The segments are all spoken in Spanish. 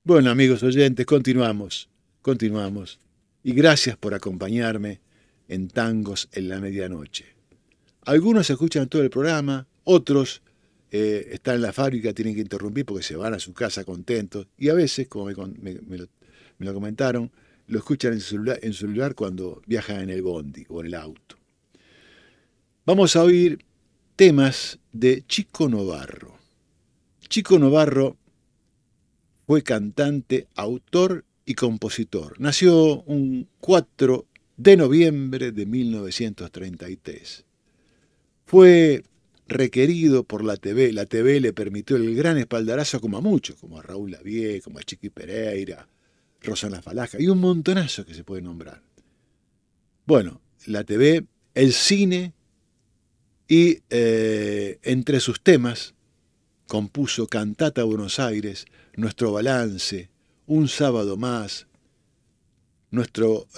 Bueno, amigos oyentes, continuamos. Y gracias por acompañarme en Tangos en la Medianoche. Algunos escuchan todo el programa, otros están en la fábrica, tienen que interrumpir porque se van a su casa contentos. Y a veces, como me lo comentaron, lo escuchan en su celular cuando viajan en el bondi o en el auto. Vamos a oír temas de Chico Novarro. Chico Novarro fue cantante, autor y compositor. Nació un 4 de noviembre de 1933. Fue requerido por la TV. La TV le permitió el gran espaldarazo como a muchos, como a Raúl Lavie, como a Chiqui Pereira, Rosana Falaja y un montonazo que se puede nombrar. Bueno, la TV, el cine y entre sus temas compuso Cantata Buenos Aires, Nuestro Balance, Un Sábado Más, nuestro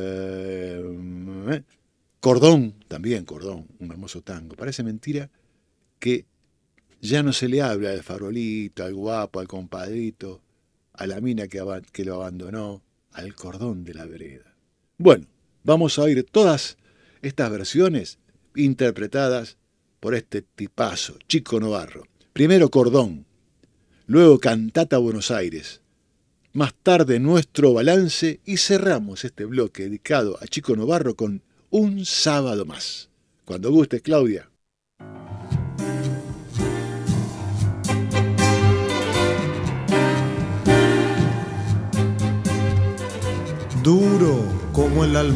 Cordón, también Cordón, un hermoso tango. Parece mentira que ya no se le habla al farolito, al guapo, al compadrito, a la mina que lo abandonó, al cordón de la vereda. Bueno, vamos a oír todas estas versiones interpretadas por este tipazo, Chico Novarro. Primero Cordón, luego Cantata Buenos Aires, más tarde Nuestro Balance y cerramos este bloque dedicado a Chico Novarro con Un Sábado Más. Cuando gustes, Claudia. Duro como el alma